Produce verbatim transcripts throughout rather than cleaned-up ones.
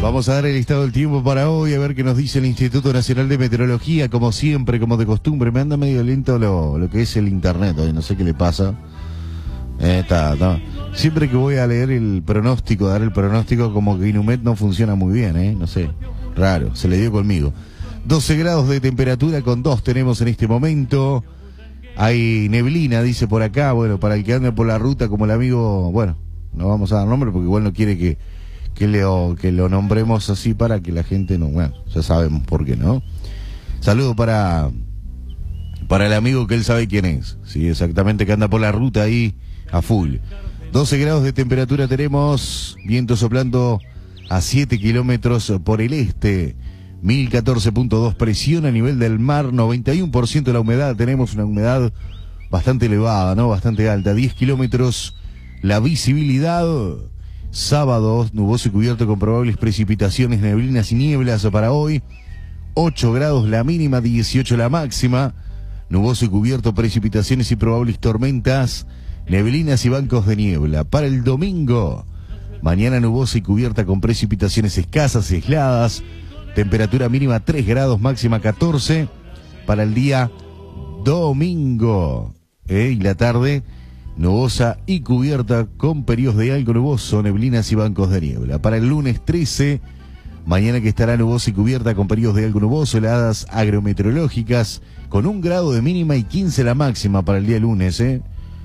Vamos a dar el estado del tiempo para hoy, a ver qué nos dice el Instituto Nacional de Meteorología, como siempre, como de costumbre. Me anda medio lento lo, lo que es el internet hoy, no sé qué le pasa. Eh, está, está. Siempre que voy a leer el pronóstico, dar el pronóstico, como que Inumet no funciona muy bien, ¿eh? No sé, raro, se le dio conmigo. doce grados de temperatura con dos tenemos en este momento. Hay neblina, dice por acá, bueno, para el que ande por la ruta, como el amigo, bueno, no vamos a dar nombre porque igual no quiere que... Que, leo, que lo nombremos así para que la gente no, bueno, ya sabemos por qué, ¿no? Saludo para para el amigo que él sabe quién es, sí, exactamente, que anda por la ruta ahí a full. doce grados de temperatura tenemos, viento soplando a siete kilómetros por el este, mil catorce punto dos presión a nivel del mar, noventa y uno por ciento de la humedad, tenemos una humedad bastante elevada, ¿no? Bastante alta, diez kilómetros la visibilidad. Sábado, nuboso y cubierto con probables precipitaciones, neblinas y nieblas para hoy. ocho grados la mínima, dieciocho la máxima. Nuboso y cubierto, precipitaciones y probables tormentas, neblinas y bancos de niebla. Para el domingo, mañana nubosa y cubierta con precipitaciones escasas y aisladas. Temperatura mínima tres grados, máxima catorce. Para el día domingo, ¿eh? Y la tarde, nubosa y cubierta con periodos de algo nuboso, neblinas y bancos de niebla. Para el lunes trece, mañana que estará nubosa y cubierta con periodos de algo nuboso, heladas agrometeorológicas, con un grado de mínima y quince la máxima para el día lunes. ¿eh?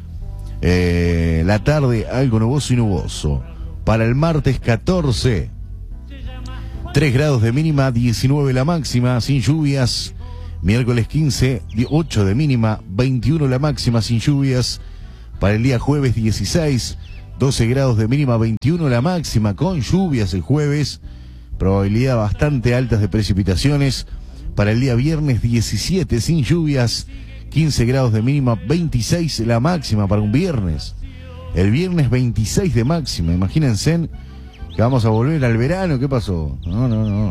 Eh, la tarde, algo nuboso y nuboso. Para el martes catorce, tres grados de mínima, diecinueve la máxima, sin lluvias. Miércoles quince, ocho de mínima, veintiuno la máxima, sin lluvias. Para el día jueves dieciséis, doce grados de mínima, veintiuno la máxima, con lluvias el jueves, probabilidad bastante altas de precipitaciones. Para el día viernes diecisiete, sin lluvias, quince grados de mínima, veintiséis la máxima para un viernes. El viernes veintiséis de máxima, imagínense que vamos a volver al verano, ¿qué pasó? No, no, no.